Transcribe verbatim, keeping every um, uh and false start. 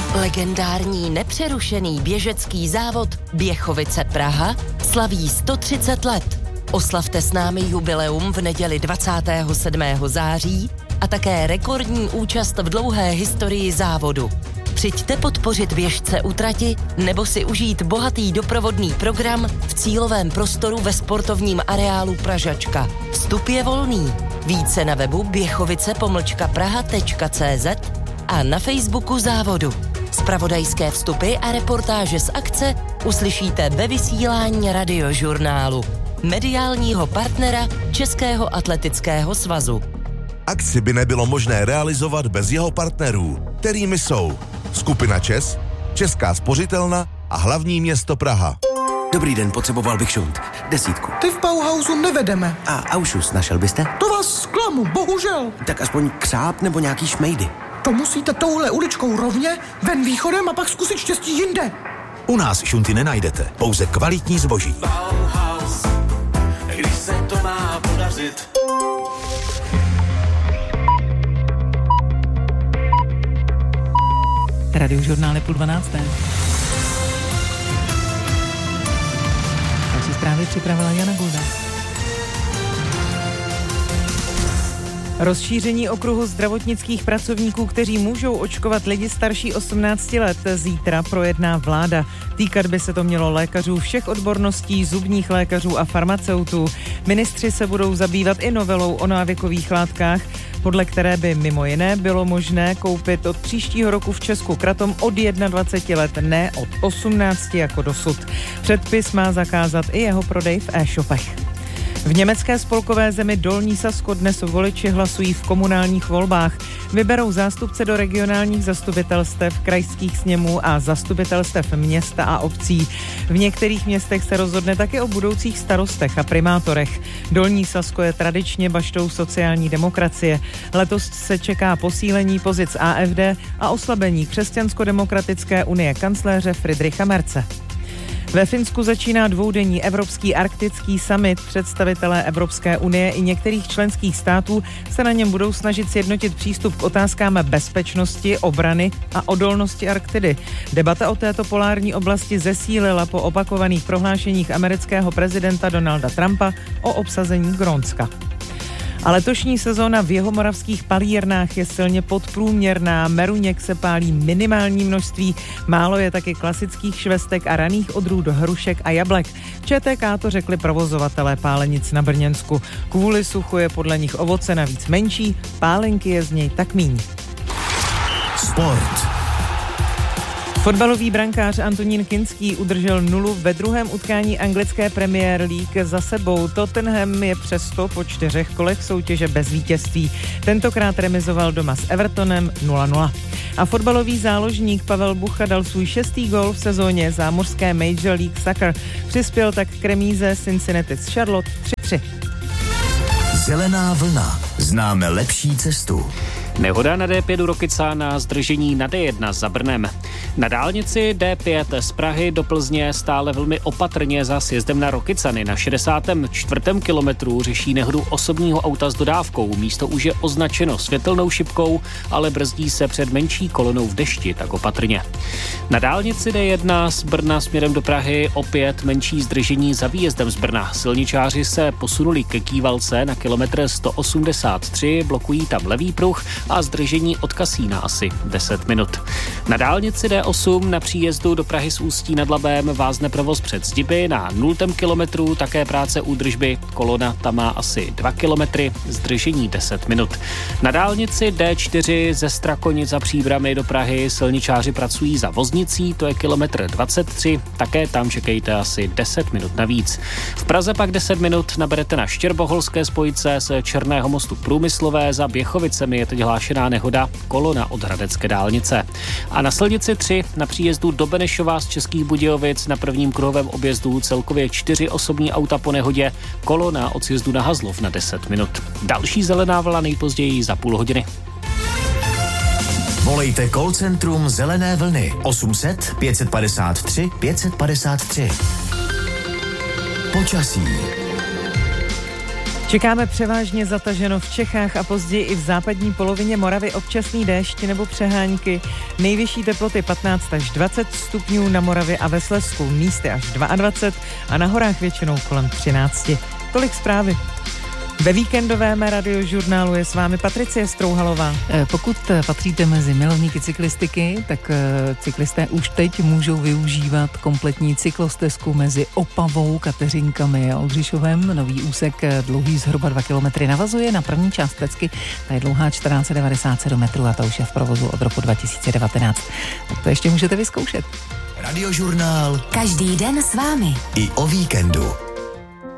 Legendární nepřerušený běžecký závod Běchovice Praha slaví sto třicet let. Oslavte s námi jubileum v neděli dvacátého sedmého září a také rekordní účast v dlouhé historii závodu. Přijďte podpořit běžce u trati nebo si užít bohatý doprovodný program v cílovém prostoru ve sportovním areálu Pražačka. Vstup je volný. Více na webu běchovice pomlčka praha tečka cé zet a na Facebooku závodu. Zpravodajské vstupy a reportáže z akce uslyšíte ve vysílání Radiožurnálu, mediálního partnera Českého atletického svazu. Akci by nebylo možné realizovat bez jeho partnerů, kterými jsou Skupina ČES, Česká spořitelna a hlavní město Praha. Dobrý den, potřeboval bych šunt. Desítku. Ty v Bauhausu nevedeme. A Aušus našel byste? To vás zklamu, bohužel. Tak aspoň křáp nebo nějaký šmejdy. To musíte touhle uličkou rovně, ven východem a pak zkusit štěstí jinde. U nás šunty nenajdete, pouze kvalitní zboží. Bauhaus, když se to má podařit. Radiožurnál půl dvanácté. Další zprávy připravila Jana Golda. Rozšíření okruhu zdravotnických pracovníků, kteří můžou očkovat lidi starší osmnácti let, zítra projedná vláda. Týkat by se to mělo lékařů všech odborností, zubních lékařů a farmaceutů. Ministři se budou zabývat i novelou o návykových látkách, podle které by mimo jiné bylo možné koupit od příštího roku v Česku kratom od dvaceti jedna let, ne od osmnácti jako dosud. Předpis má zakázat i jeho prodej v e-shopech. V německé spolkové zemi Dolní Sasko dnes voliči hlasují v komunálních volbách. Vyberou zástupce do regionálních zastupitelstev, krajských sněmů a zastupitelstev města a obcí. V některých městech se rozhodne také o budoucích starostech a primátorech. Dolní Sasko je tradičně baštou sociální demokracie. Letos se čeká posílení pozic A F D a oslabení křesťansko-demokratické unie kancléře Friedricha Merze. Ve Finsku začíná dvoudenní Evropský arktický summit. Představitelé Evropské unie i některých členských států se na něm budou snažit sjednotit přístup k otázkám bezpečnosti, obrany a odolnosti Arktidy. Debata o této polární oblasti zesílila po opakovaných prohlášeních amerického prezidenta Donalda Trumpa o obsazení Grónska. A letošní sezóna v jihomoravských palírnách je silně podprůměrná, meruněk se pálí minimální množství, málo je taky klasických švestek a raných odrůd hrušek a jablek. Č T K to řekli provozovatelé pálenic na Brněnsku. Kvůli suchu je podle nich ovoce navíc menší, pálenky je z něj tak míň. Sport. Fotbalový brankář Antonín Kinský udržel nulu ve druhém utkání anglické Premier League za sebou. Tottenham je přesto po čtyřech kolech soutěže bez vítězství. Tentokrát remizoval doma s Evertonem nula nula. A fotbalový záložník Pavel Bucha dal svůj šestý gól v sezóně zámořské Major League Soccer. Přispěl tak k remíze Cincinnati s Charlotte tři tři. Zelená vlna. Známe lepší cestu. Nehoda na D pět u Rokyca na zdržení na D jedna za Brnem. Na dálnici D pět z Prahy do Plzně stále velmi opatrně za sjezdem na Rokycany. Na šedesátém čtvrtém kilometru řeší nehodu osobního auta s dodávkou. Místo už je označeno světelnou šipkou, ale brzdí se před menší kolonou v dešti, tak opatrně. Na dálnici D jedna z Brna směrem do Prahy opět menší zdržení za výjezdem z Brna. Silničáři se posunuli ke Kývalce na kilometr sto osmdesát tři, blokují tam levý pruh a zdržení od Kasína asi deset minut. Na dálnici D osm na příjezdu do Prahy z Ústí nad Labem vázne provoz před Zdiby na nultém kilometru, také práce údržby, kolona tam má asi dva kilometry, zdržení deset minut. Na dálnici D čtyři ze Strakonic za Příbrami do Prahy silničáři pracují za Voznicí, to je kilometr dvacet tři, také tam čekejte asi deset minut navíc. V Praze pak deset minut naberete na Štěrboholské spojce z Černého mostu Průmyslové, za Běchovicemi je teď hlášená nehoda, kolona od Hradecké dálnice. A na silnici tři na příjezdu do Benešova z Českých Budějovic na prvním kruhovém objezdu celkově čtyři osobní auta po nehodě, kolona od sjezdu na Hazlov na deset minut. Další zelená vlna nejpozději za půl hodiny. Volejte call centrum Zelené vlny osm set pět padesát tři pět padesát tři. Počasí. Čekáme převážně zataženo v Čechách a později i v západní polovině Moravy občasný déšť nebo přehánky. Nejvyšší teploty patnáct až dvacet stupňů na Moravě a ve Slezsku, místy až dvacet dva a na horách většinou kolem třináct. Tolik zprávy. Ve víkendovém radiožurnálu je s vámi Patricie Strouhalová. Pokud patříte mezi milovníky cyklistiky, tak cyklisté už teď můžou využívat kompletní cyklostezku mezi Opavou, Kateřinkami a Oldřišovem. Nový úsek dlouhý zhruba dva kilometry navazuje na první část tecky. Ta je dlouhá čtrnáct set devadesát sedm metrů a ta už je v provozu od roku dva tisíce devatenáct. Tak to ještě můžete vyzkoušet. Radiožurnál. Každý den s vámi. I o víkendu.